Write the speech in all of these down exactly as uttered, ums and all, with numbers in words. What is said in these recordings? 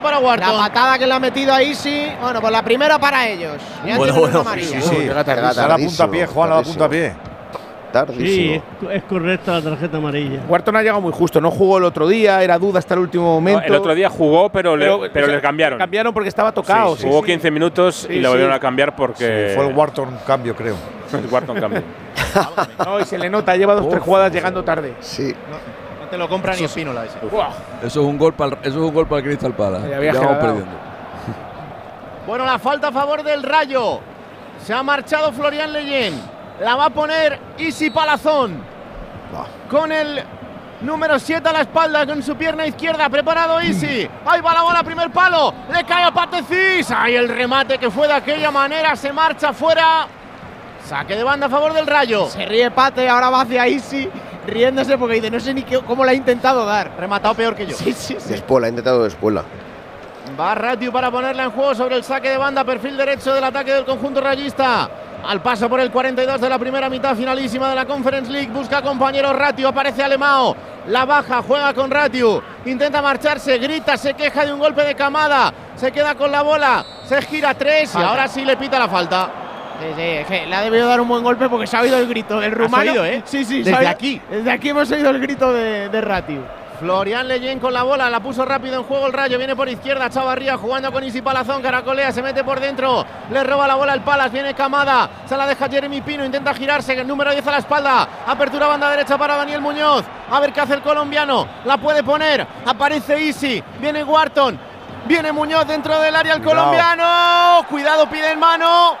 para Wharton. La patada que le ha metido a Isi. Bueno, pues la primera para ellos. Ya Bueno, bueno. Sí, sí, sí. Llega tardísimo, Da la punta a pie, Juan, da la punta a pie. Tardísimo. Sí, es, es correcta la tarjeta amarilla. Wharton ha llegado muy justo. No jugó el otro día, era duda hasta el último momento. No, el otro día jugó, pero, Pero, le, pero o sea, le cambiaron. Cambiaron porque estaba tocado. Sí, sí, jugó sí. quince minutos Sí, y le sí. volvieron a cambiar porque. Sí, fue el Wharton cambio, creo. el Wharton cambió. No, y se le nota, lleva dos o tres jugadas llegando tarde. Sí. No te lo compra ni Espínola ese. Buah. Eso es un gol para eso es un gol para el Crystal Palace. Ya había Ya vamos generado. perdiendo. Bueno, la falta a favor del Rayo. Se ha marchado Florian Leyen. La va a poner Isi Palazón. Con el número siete a la espalda, con su pierna izquierda. Preparado Isi. Ahí va la bola, primer palo. Le cae a Patecis. Ahí el remate que fue de aquella manera. Se marcha fuera. Saque de banda a favor del Rayo. Se ríe Pate, ahora va hacia Isi, riéndose porque dice, no sé ni qué, cómo la ha intentado dar. Rematado peor que yo. Sí, sí, sí. De espuela, ha intentado de espuela. Va Ratiu para ponerla en juego sobre el saque de banda, perfil derecho del ataque del conjunto rayista. Al paso por el cuarenta y dos de la primera mitad finalísima de la Conference League, busca compañero Ratiu, aparece Alemão, la baja, juega con Ratiu, intenta marcharse, grita, se queja de un golpe de Camada, se queda con la bola, se gira tres y ahora sí le pita la falta. Sí, sí, es que le ha debido dar un buen golpe porque se ha oído el grito del rumano. oído, eh? Sí, sí, Desde se ha oído- aquí. Desde aquí hemos oído el grito de, de Ratiu. Florian Leyen con la bola, la puso rápido en juego el Rayo, viene por izquierda, Chavarría jugando con Isi Palazón, caracolea, se mete por dentro, le roba la bola el Palas, viene Camada, se la deja Jeremy Pino, intenta girarse, el número diez a la espalda, apertura banda derecha para Daniel Muñoz, a ver qué hace el colombiano, la puede poner, aparece Isi, viene Wharton, viene Muñoz dentro del área el Cuidado. colombiano, cuidado, pide en mano,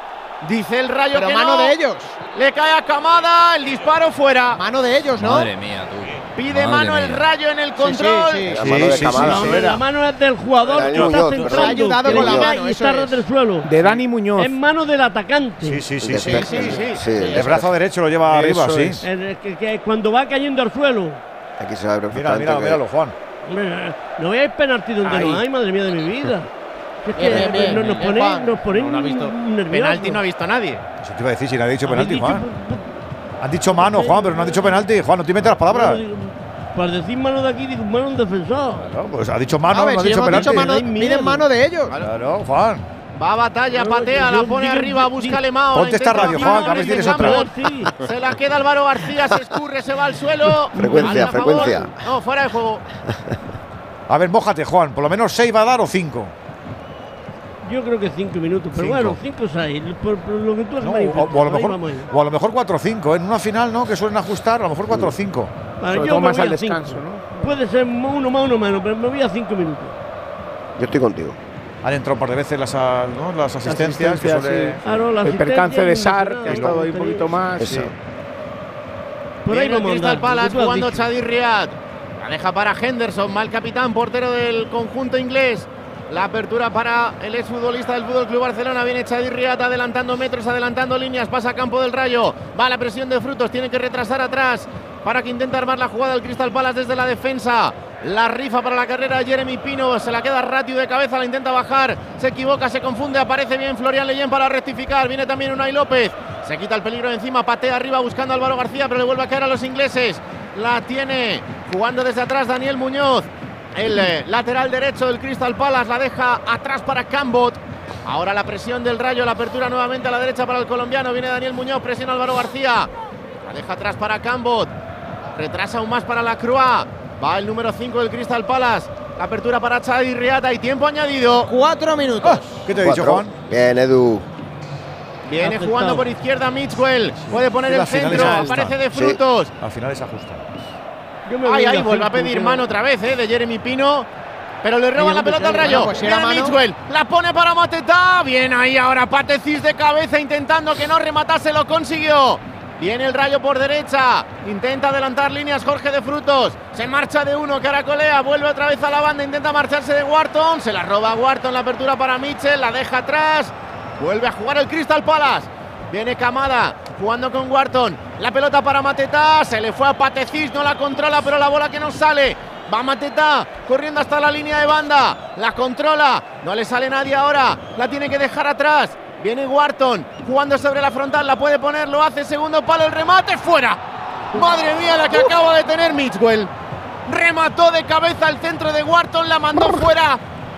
dice el Rayo Pero que mano no. de ellos. Le cae a Camada, el disparo fuera. Mano de ellos, ¿no? Madre mía, tú. Pide Madre mano mía. el Rayo en el control. sí, La Sí, mano de sí, Camada. sí, Hombre, la mano es del jugador Dani que está Muñoz, centrando, perdón. Ha ayudado que con la llega mano, y eso está ras es. del suelo. De Dani Muñoz. Es mano del atacante. Sí, sí, sí. De- sí. de- sí, sí. sí, El brazo derecho lo lleva arriba, Eso sí. es. El que, que cuando va cayendo al suelo. Aquí se ve Mira, perfectamente míralo, que- míralo, Juan. Hombre, no veáis penalti donde Ahí. no hay, madre mía de mi vida. Es que Bien, bien, bien, nos, nos bien, ponéis, Juan. nos ponéis No, no ha visto. nerviosos. Penalti no ha visto nadie. Eso te iba a decir, si le ha dicho Habéis penalti, dicho- Juan. Han dicho mano, Juan, pero no han dicho penalti. Juan, no te metas las palabras. Bueno, digo, para decir mano de aquí, digo mano de un defensor. Claro, pues ha dicho mano, A ver, no ha si dicho hemos penalti. dicho mano, Hay miedo. piden mano de ellos. Claro, Juan. Va a batalla, No, patea, yo la pone digo- arriba, busca digo- Alemão. Ponte la esta intenta radio, bajar, Juan, que a ver si tienes reclama. otra. Sí. Se la queda Álvaro García, se escurre, se va al suelo. Frecuencia, A favor. frecuencia. No, fuera de juego. A ver, mójate, Juan. Por lo menos seis va a dar o cinco. Yo creo que cinco minutos, pero Cinco. bueno, cinco o seis, por, por lo que tú has No, o, manifestado. o a lo ahí mejor, vamos ahí. o a lo mejor cuatro o cinco. En una final, ¿no? Que suelen ajustar, a lo mejor cuatro o cinco. Vale, Sobre yo todo me más voy al a cinco. descanso, ¿no? Puede ser uno más, uno menos, pero me voy a cinco minutos. Yo estoy contigo. Han entrado un par de veces las, a- ¿no? las asistencias. que asistencias, suele- sí. Claro, la El asistencia percance de es Sar, que ha impresionante. estado ahí un poquito más. Esa. sí. Por ahí Viene el vamos a Crystal andar, Palace lo que tú has jugando dicho. Chadi Riad. La deja para Henderson, mal capitán, portero del conjunto inglés. La apertura para el exfutbolista del Fútbol Club Barcelona. Viene Chadi Riad adelantando metros, adelantando líneas. Pasa a campo del Rayo. Va la presión de Frutos. Tiene que retrasar atrás para que intente armar la jugada del Crystal Palace desde la defensa. La rifa para la carrera de Jeremy Pino. Se la queda Ratiu de cabeza. La intenta bajar. Se equivoca, se confunde. Aparece bien Florian Leyen para rectificar. Viene también Unai López. Se quita el peligro de encima. Patea arriba buscando a Álvaro García, pero le vuelve a caer a los ingleses. La tiene jugando desde atrás Daniel Muñoz. El eh, lateral derecho del Crystal Palace la deja atrás para Cambot. Ahora la presión del Rayo, la apertura nuevamente a la derecha para el colombiano. Viene Daniel Muñoz, presiona Álvaro García. La deja atrás para Cambot. Retrasa aún más para la Croix. Va el número cinco del Crystal Palace. La apertura para Chadi Riata y tiempo añadido. Cuatro minutos. ¿Qué te he dicho, Cuatro. Juan? Bien, Edu. Viene Aceptado. jugando por izquierda Mitchell. Puede poner Y el la final centro. es justa. Aparece de Sí. Frutos. Al final es ajusta. Yo me Ay, voy ahí a vuelve a cinco, pedir creo. mano otra vez, eh, de Jeremy Pino. Pero le roban Sí, la pelota al bueno, Rayo. pues si era Viene mano. Mitchell, la pone para Mateta. Bien ahí ahora Patecis de cabeza intentando que no rematase, lo consiguió. Viene el Rayo por derecha, intenta adelantar líneas Jorge de Frutos. Se marcha de uno, caracolea, vuelve otra vez a la banda, intenta marcharse de Wharton. Se la roba Wharton, la apertura para Mitchell, la deja atrás. Vuelve a jugar el Crystal Palace. Viene Camada jugando con Wharton. La pelota para Mateta. Se le fue a Patecis, no la controla, pero la bola que no sale. Va Mateta corriendo hasta la línea de banda. La controla. No le sale nadie ahora. La tiene que dejar atrás. Viene Wharton jugando sobre la frontal. La puede poner, lo hace. Segundo palo, el remate fuera. Madre mía, la que acaba de tener Mitchell. Remató de cabeza al centro de Wharton. La mandó fuera.